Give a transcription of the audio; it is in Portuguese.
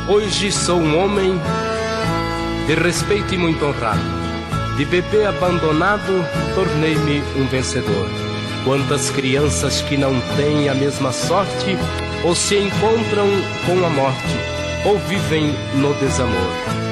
Hoje sou um homem de respeito e muito honrado. De bebê abandonado, tornei-me um vencedor. Quantas crianças que não têm a mesma sorte, ou se encontram com a morte, ou vivem no desamor.